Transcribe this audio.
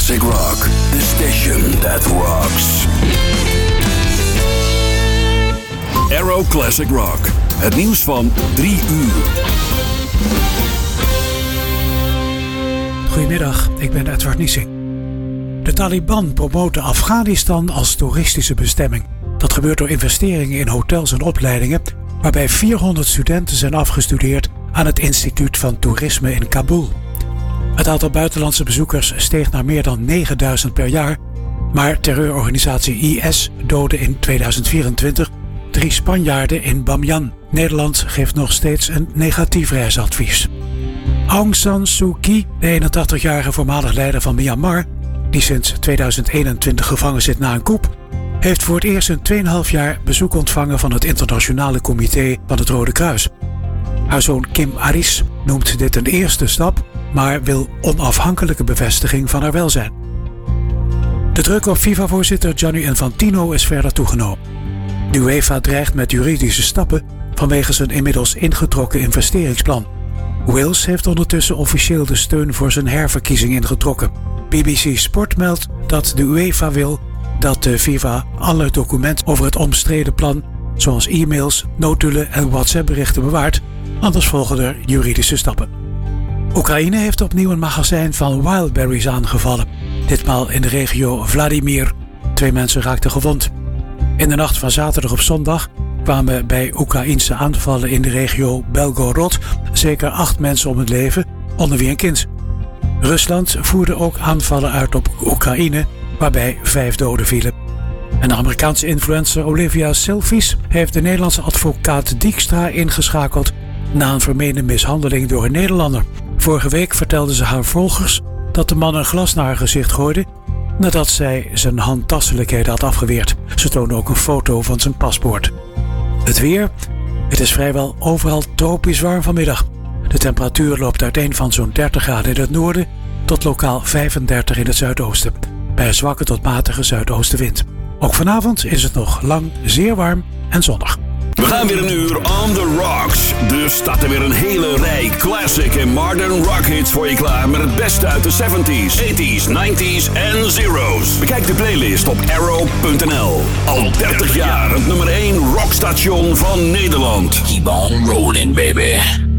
Classic Rock, the station that rocks. Aero Classic Rock, het nieuws van 3 uur. Goedemiddag, ik ben Edward Niesing. De Taliban promoten Afghanistan als toeristische bestemming. Dat gebeurt door investeringen in hotels en opleidingen, waarbij 400 studenten zijn afgestudeerd aan het Instituut van Toerisme in Kabul. Het aantal buitenlandse bezoekers steeg naar meer dan 9000 per jaar, maar terreurorganisatie IS doodde in 2024 3 Spanjaarden in Bamyan. Nederland geeft nog steeds een negatief reisadvies. Aung San Suu Kyi, de 81-jarige voormalig leider van Myanmar, die sinds 2021 gevangen zit na een coup, heeft voor het eerst in 2,5 jaar bezoek ontvangen van het internationale comité van het Rode Kruis. Haar zoon Kim Aris noemt dit een eerste stap, maar wil onafhankelijke bevestiging van haar welzijn. De druk op FIFA-voorzitter Gianni Infantino is verder toegenomen. De UEFA dreigt met juridische stappen vanwege zijn inmiddels ingetrokken investeringsplan. Wales heeft ondertussen officieel de steun voor zijn herverkiezing ingetrokken. BBC Sport meldt dat de UEFA wil dat de FIFA alle documenten over het omstreden plan, zoals e-mails, notulen en WhatsApp-berichten bewaart, anders volgen er juridische stappen. Oekraïne heeft opnieuw een magazijn van wildberries aangevallen, ditmaal in de regio Vladimir. 2 mensen raakten gewond. In de nacht van zaterdag op zondag kwamen bij Oekraïense aanvallen in de regio Belgorod zeker 8 mensen om het leven, onder wie een kind. Rusland voerde ook aanvallen uit op Oekraïne, waarbij 5 doden vielen. En de Amerikaanse influencer Olivia Silvies heeft de Nederlandse advocaat Dijkstra ingeschakeld na een vermeende mishandeling door een Nederlander. Vorige week vertelde ze haar volgers dat de man een glas naar haar gezicht gooide nadat zij zijn handtastelijkheden had afgeweerd. Ze toonde ook een foto van zijn paspoort. Het weer. Het is vrijwel overal tropisch warm vanmiddag. De temperatuur loopt uiteen van zo'n 30 graden in het noorden tot lokaal 35 in het zuidoosten, bij een zwakke tot matige zuidoostenwind. Ook vanavond is het nog lang zeer warm en zonnig. We gaan weer een uur on the rocks. Dus staat er weer een hele rij classic en modern rock hits voor je klaar met het beste uit de 70s, 80s, 90s en zeros. Bekijk de playlist op arrow.nl. Al 30 jaar het nummer 1 rockstation van Nederland. Keep on rolling, baby.